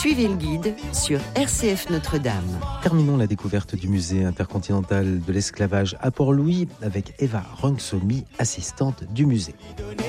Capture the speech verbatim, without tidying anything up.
Suivez le guide sur R C F Notre-Dame. Terminons la découverte du musée intercontinental de l'esclavage à Port-Louis avec Eva Rungsomi, assistante du musée.